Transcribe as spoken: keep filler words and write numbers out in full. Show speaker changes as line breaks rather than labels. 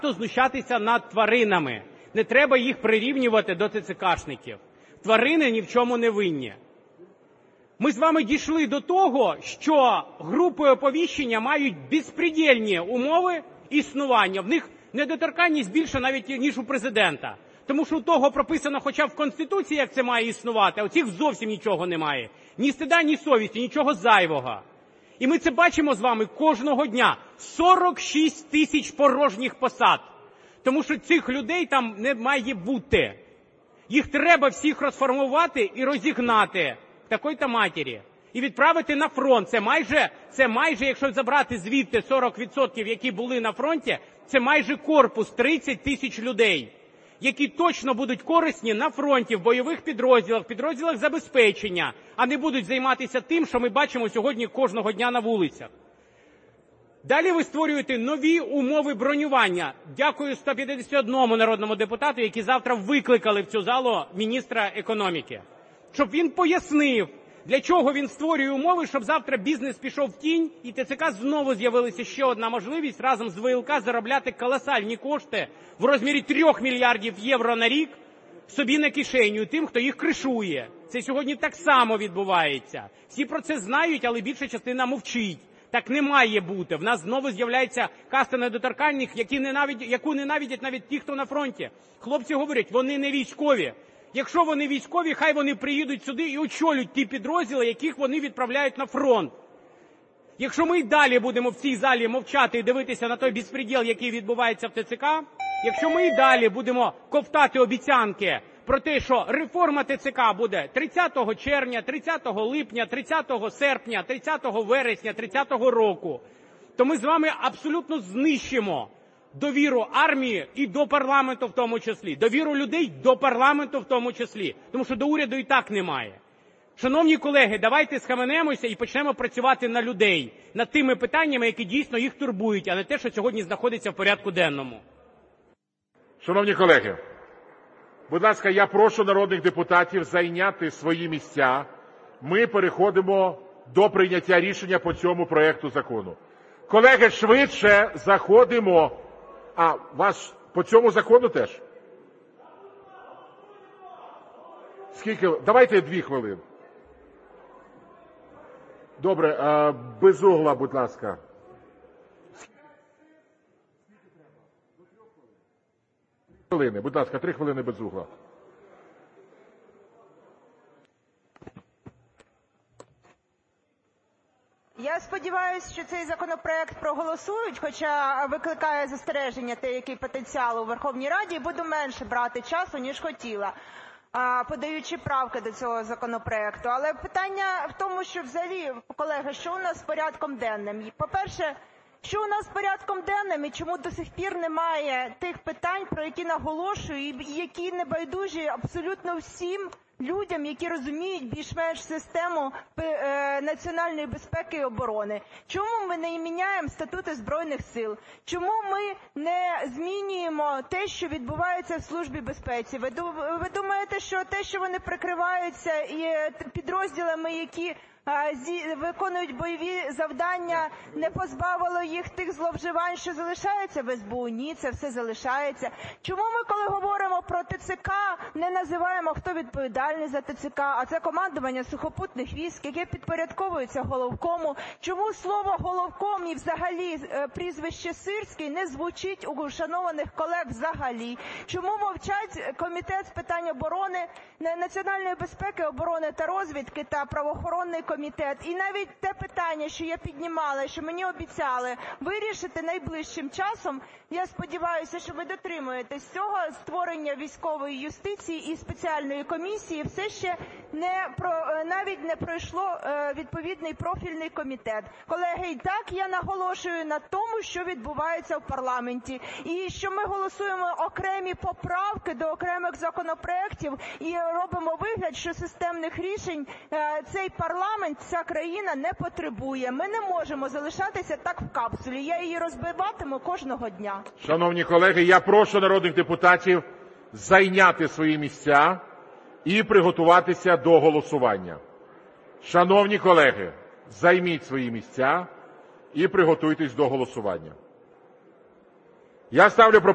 знущатися над тваринами. Не треба їх прирівнювати до ТЦКшників. Тварини ні в чому не винні. Ми з вами дійшли до того, що групи оповіщення мають безпредельні умови існування. В них недоторканність більша навіть, ніж у президента. Тому що у того прописано хоча б в Конституції, як це має існувати, а у цих зовсім нічого немає. Ні стида, ні совісті, нічого зайвого. І ми це бачимо з вами кожного дня. сорок шість тисяч порожніх посад. Тому що цих людей там не має бути. Їх треба всіх розформувати і розігнати такої-то матері. І відправити на фронт. Це майже, це майже, якщо забрати звідти сорок відсотків, які були на фронті, це майже корпус, тридцять тисяч людей, які точно будуть корисні на фронті, в бойових підрозділах, підрозділах забезпечення, а не будуть займатися тим, що ми бачимо сьогодні кожного дня на вулицях. Далі ви створюєте нові умови бронювання. Дякую сто п'ятдесят одному народному депутату, які завтра викликали в цю залу міністра економіки. Щоб він пояснив, для чого він створює умови, щоб завтра бізнес пішов в тінь, і ТЦК знову з'явилася ще одна можливість разом з ВЛК заробляти колосальні кошти в розмірі трьох мільярдів євро на рік собі на кишеню тим, хто їх кришує. Це сьогодні так само відбувається. Всі про це знають, але більша частина мовчить. Так не має бути. В нас знову з'являється каста недоторканних, які ненавидять, яку ненавидять навіть ті, хто на фронті. Хлопці говорять, вони не військові. Якщо вони військові, хай вони приїдуть сюди і очолюють ті підрозділи, яких вони відправляють на фронт. Якщо ми й далі будемо в цій залі мовчати і дивитися на той безпреділ, який відбувається в ТЦК, якщо ми й далі будемо ковтати обіцянки про те, що реформа ТЦК буде тридцятого червня, тридцятого липня, тридцятого серпня, тридцятого вересня, тридцятого року, то ми з вами абсолютно знищимо довіру армії і до парламенту в тому числі, довіру людей до парламенту в тому числі, тому що до уряду і так немає. Шановні колеги, давайте схаменемося і почнемо працювати на людей, над тими питаннями, які дійсно їх турбують, а не те, що сьогодні знаходиться в порядку денному.
Шановні колеги, будь ласка, я прошу народних депутатів зайняти свої місця. Ми переходимо до прийняття рішення по цьому проекту закону. Колеги, швидше заходимо. А, вас по цьому закону теж? Скільки? Давайте дві хвилини. Добре, Безугла, будь ласка. Хвилини, будь ласка, три хвилини Безугла.
Я сподіваюся, що цей законопроект проголосують, хоча викликає застереження те, який потенціал у Верховній Раді, і буду менше брати часу, ніж хотіла, подаючи правки до цього законопроекту. Але питання в тому, що взагалі, колеги, що у нас з порядком денним? По-перше, що у нас з порядком денним і чому до сих пір немає тих питань, про які наголошую, і які небайдужі абсолютно всім людям, які розуміють більш-менш систему національної безпеки і оборони. Чому ми не міняємо статути Збройних сил? Чому ми не змінюємо те, що відбувається в Службі безпеці? Ви, ви думаєте, що те, що вони прикриваються і підрозділами, які виконують бойові завдання, не позбавило їх тих зловживань, що залишаються в ес бе у? Ні, це все залишається. Чому ми, коли говоримо про ТЦК, не називаємо, хто відповідальний за ТЦК, а це командування сухопутних військ, яке підпорядковується головкому? Чому слово головком і взагалі прізвище Сирський не звучить у шанованих колег взагалі? Чому мовчать Комітет з питань оборони, національної безпеки, оборони та розвідки та правоохоронний комітет? І навіть те питання, що я піднімала, що мені обіцяли вирішити найближчим часом, я сподіваюся, що ви дотримуєтесь цього, створення військової юстиції і спеціальної комісії все ще не про, навіть не пройшло відповідний профільний комітет. Колеги, і так я наголошую на тому, що відбувається в парламенті, і що ми голосуємо окремі поправки до окремих законопроєктів і робимо вигляд, що системних рішень цей парламент, ця країна не потребує. Ми не можемо залишатися так в капсулі. Я її розбиватиму кожного дня.
Шановні колеги, я прошу народних депутатів зайняти свої місця і приготуватися до голосування. Шановні колеги, займіть свої місця і приготуйтесь до голосування. Я ставлю